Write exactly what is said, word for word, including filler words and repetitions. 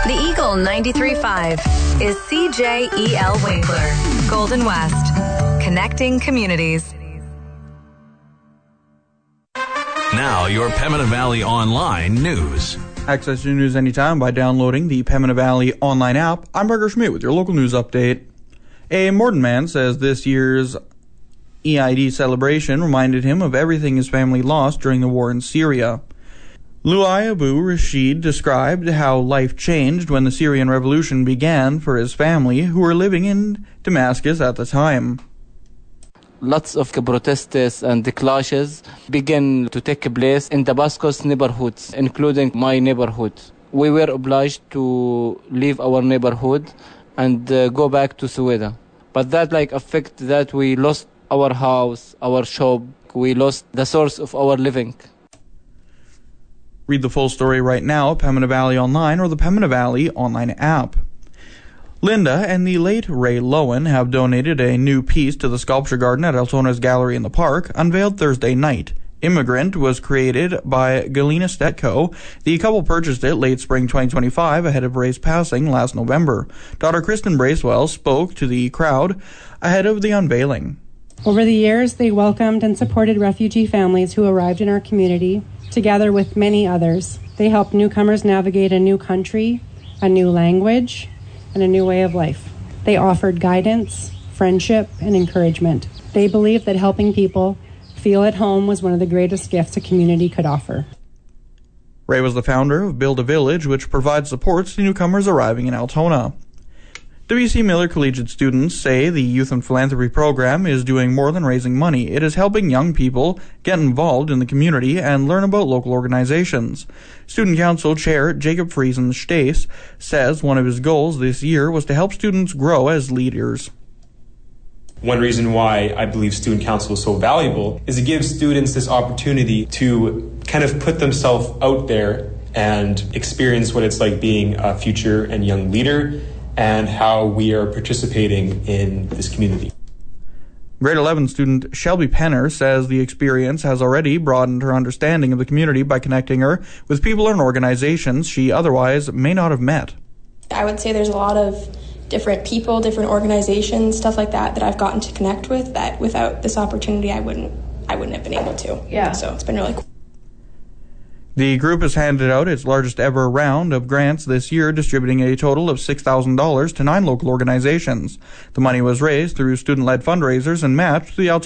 The Eagle ninety-three point five is C J E L Winkler, Golden West, connecting communities. Now, your Pembina Valley Online news. Access your news anytime by downloading the Pembina Valley Online app. I'm Berger Schmidt with your local news update. A Morden man says this year's E I D celebration reminded him of everything his family lost during the war in Syria. Luai Abu Rashid described how life changed when the Syrian revolution began for his family, who were living in Damascus at the time. Lots of protests and clashes began to take place in Damascus neighborhoods, including my neighborhood. We were obliged to leave our neighborhood and uh, go back to Sueda. But that like affect that we lost our house, our shop, we lost the source of our living. Read the full story right now at Pembina Valley Online or the Pembina Valley Online app. Linda and the late Ray Lowen have donated a new piece to the sculpture garden at Altona's Gallery in the Park, unveiled Thursday night. Immigrant was created by Galina Stetko. The couple purchased it late spring twenty twenty-five ahead of Ray's passing last November. Daughter Kristen Bracewell spoke to the crowd ahead of the unveiling. Over the years, they welcomed and supported refugee families who arrived in our community, together with many others. They helped newcomers navigate a new country, a new language, and a new way of life. They offered guidance, friendship, and encouragement. They believed that helping people feel at home was one of the greatest gifts a community could offer. Ray was the founder of Build a Village, which provides supports to newcomers arriving in Altona. W C Miller Collegiate students say the Youth and Philanthropy program is doing more than raising money. It is helping young people get involved in the community and learn about local organizations. Student Council Chair Jacob Friesen Stace says one of his goals this year was to help students grow as leaders. One reason why I believe Student Council is so valuable is it gives students this opportunity to kind of put themselves out there and experience what it's like being a future and young leader, and how we are participating in this community. Grade eleven student Shelby Penner says the experience has already broadened her understanding of the community by connecting her with people and organizations she otherwise may not have met. I would say there's a lot of different people, different organizations, stuff like that, that I've gotten to connect with that without this opportunity I wouldn't I wouldn't have been able to. Yeah. So it's been really cool. The group has handed out its largest ever round of grants this year, distributing a total of six thousand dollars to nine local organizations. The money was raised through student-led fundraisers and matched to the